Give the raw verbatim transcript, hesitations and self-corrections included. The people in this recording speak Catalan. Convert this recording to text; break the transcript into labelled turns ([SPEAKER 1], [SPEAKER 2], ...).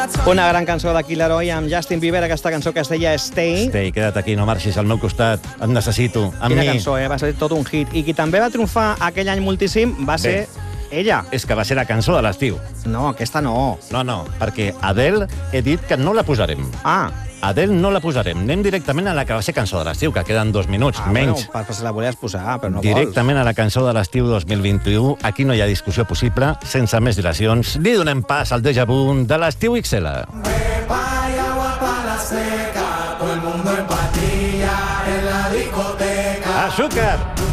[SPEAKER 1] Una gran cançó de Kid Laroi amb Justin Bieber, aquesta cançó que es deia Stay.
[SPEAKER 2] Stay, queda't aquí, no marxis al meu costat. Et necessito, amb
[SPEAKER 1] Quina
[SPEAKER 2] mi.
[SPEAKER 1] cançó, eh? Va ser tot un hit. I qui també va triomfar aquell any moltíssim va ser ella.
[SPEAKER 2] És que va ser la cançó de l'estiu.
[SPEAKER 1] No, aquesta no.
[SPEAKER 2] No, no, perquè Adele he dit que no la posarem.
[SPEAKER 1] Ah.
[SPEAKER 2] Adele no la posarem. Anem directament a la que va ser cançó de l'estiu, que queden dos minuts,
[SPEAKER 1] ah
[SPEAKER 2] menys.
[SPEAKER 1] Bueno, per si la volies posar, però no
[SPEAKER 2] Directament
[SPEAKER 1] vols.
[SPEAKER 2] a la cançó de l'estiu dos mil vint-i-u. Aquí no hi ha discussió possible. Sense més dilacions, li donem pas al déjà vu de l'estiu X L. Azúcar!